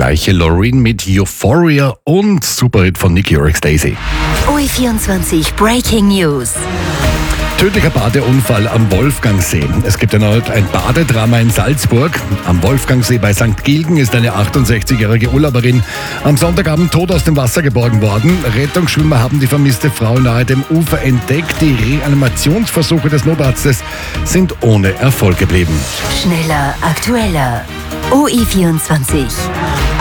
gleiche Loreen mit Euphoria und Superhit von Nicky Daisy. OE24 Breaking News. Tödlicher Badeunfall am Wolfgangsee. Es gibt erneut ein Badedrama in Salzburg. Am Wolfgangsee bei St. Gilgen ist eine 68-jährige Urlauberin am Sonntagabend tot aus dem Wasser geborgen worden. Rettungsschwimmer haben die vermisste Frau nahe dem Ufer entdeckt. Die Reanimationsversuche des Notarztes sind ohne Erfolg geblieben. Schneller, aktueller. OE24.